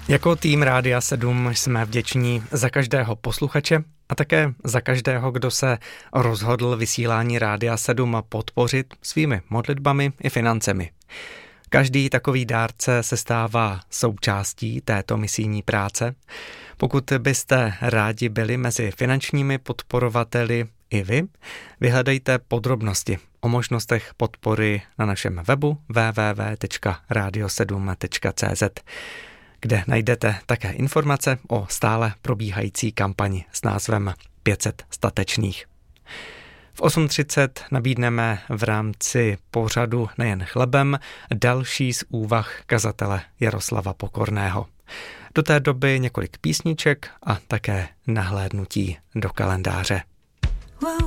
Jako tým Rádia 7 jsme vděční za každého posluchače a také za každého, kdo se rozhodl vysílání Rádia 7 podpořit svými modlitbami i financemi. Každý takový dárce se stává součástí této misijní práce. Pokud byste rádi byli mezi finančními podporovateli i vy, vyhledejte podrobnosti o možnostech podpory na našem webu www.radio7.cz, kde najdete také informace o stále probíhající kampani s názvem 500 statečných. V 8:30 nabídneme v rámci pořadu Nejen chlebem další z úvah kazatele Jaroslava Pokorného. Do té doby několik písniček a také nahlédnutí do kalendáře.